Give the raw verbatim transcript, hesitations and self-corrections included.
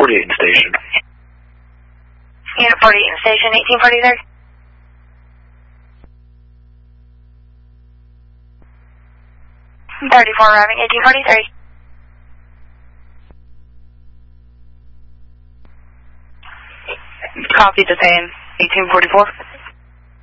forty-eight in station. Unit forty-eight in station, eighteen forty-three. thirty-four arriving, eighteen forty-three. Copy the same, eighteen forty-four.